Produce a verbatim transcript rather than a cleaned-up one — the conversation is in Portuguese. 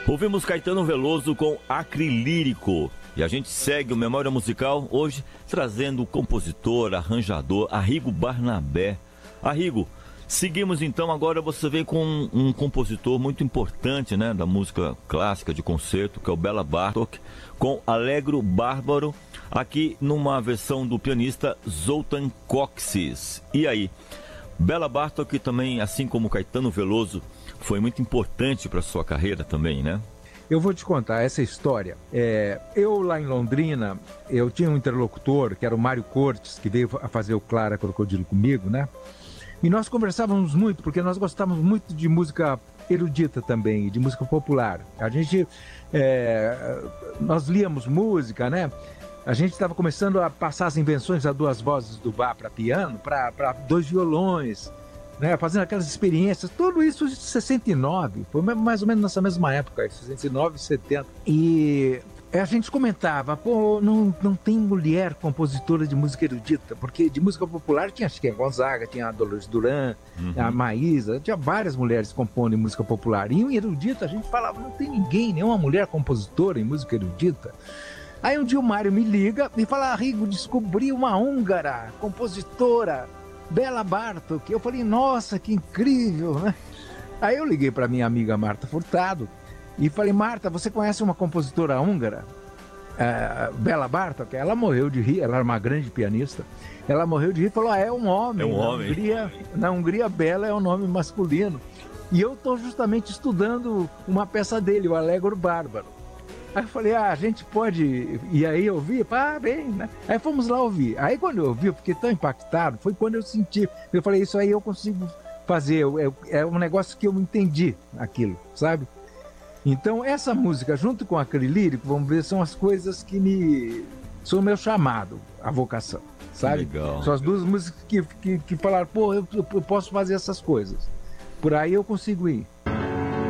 Ouvimos Caetano Veloso com Acrilírico. E a gente segue o Memória Musical hoje trazendo o compositor, arranjador Arrigo Barnabé. Arrigo, seguimos então, agora você vem com um, um compositor muito importante, né, da música clássica de concerto, que é o Béla Bartók, com Allegro Bárbaro, aqui numa versão do pianista Zoltán Kocsis. E aí, Béla Bartók também, assim como Caetano Veloso, foi muito importante para sua carreira também, né? Eu vou te contar essa história. É, eu lá em Londrina, eu tinha um interlocutor, que era o Mário Cortes, que veio a fazer o Clara Crocodilo comigo, né? E nós conversávamos muito, porque nós gostávamos muito de música erudita também, de música popular. A gente, é, nós líamos música, né? A gente estava começando a passar as invenções a duas vozes do Bach para piano, para dois violões, né, fazendo aquelas experiências, tudo isso em sessenta e nove, foi mais ou menos nessa mesma época, sessenta e nove, setenta. E a gente comentava, pô, não, não tem mulher compositora de música erudita, porque de música popular tinha, acho que a Gonzaga, tinha a Dolores Duran, uhum. a Maísa, tinha várias mulheres compondo em música popular. E em erudita a gente falava, não tem ninguém, nenhuma mulher compositora em música erudita. Aí um dia o Mário me liga e fala, Arrigo, descobri uma húngara, compositora, Béla Bartók. Eu falei, nossa, que incrível, né? Aí eu liguei para minha amiga Marta Furtado e falei, Marta, você conhece uma compositora húngara? Uh, Béla Bartók? Ela morreu de rir, ela era uma grande pianista. Ela morreu de rir e falou, ah, é um homem. É um na homem. Hungria, na Hungria, Béla é um nome masculino. E eu estou justamente estudando uma peça dele, o Allegro Bárbaro. Aí eu falei, ah, a gente pode ir aí ouvir? Ah, bem, né? Aí fomos lá ouvir. Aí quando eu ouvi, eu fiquei tão impactado, foi quando eu senti. Eu falei, isso aí eu consigo fazer, é, é um negócio que eu entendi aquilo, sabe? Então essa música, junto com aquele lírico, vamos ver, são as coisas que me... são o meu chamado, a vocação, sabe? Legal. São as duas músicas que, que, que falaram, pô, eu, eu posso fazer essas coisas. Por aí eu consigo ir.